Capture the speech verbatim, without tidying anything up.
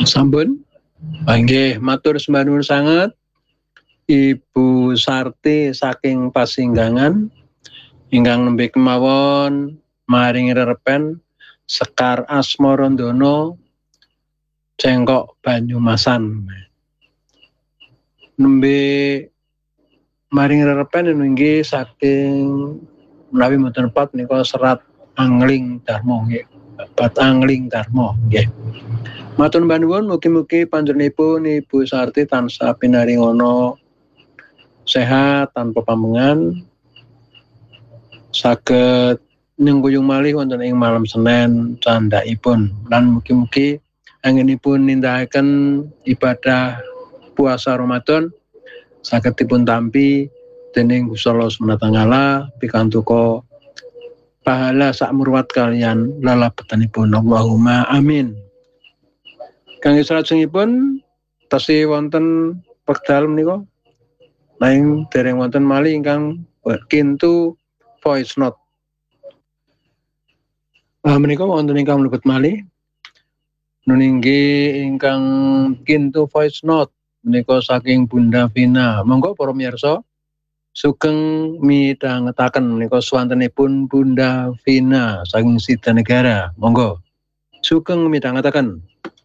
Sampun. Nggih, matur sembah nuwun sanget Ibu Sarti saking Pasinggangan ingkang nembe kemawon maring rerepen Sekar Asmarandono Cengkok Banyumasan. Nembe maring rerepen inggih saking menawi mboten pat nika Serat Angling Darmo nggih. Babat Angling Darmo nggih. Matur nuwun mugi-mugi panjenenganipun Ibu Sarti tansah pinaringono sehat tanpa pamengan, saged nyengkuyung malih wonten ing malam Senin candhaipun lan mugi-mugi anggenipun nindakaken ibadah puasa Ramadan saged dipun tampi dening Gusti Allah Subhanahu wa taala pikantuka pahala sak murwat kaliyan lalabetanipun. Allahumma amin. Kangge salajengipun tasih wonten wekdal menika nanging dereng wonten malih ingkang kintu voice note. Ah menika wonten ingkang mlebet malih nuninggi ingkang kintu voice note menika saking Bunda Vina. Monggo para miyarsa sugeng midhangetaken menika swantenipun Bunda Vina saking Sidanegara. Monggo sugeng midhangetaken.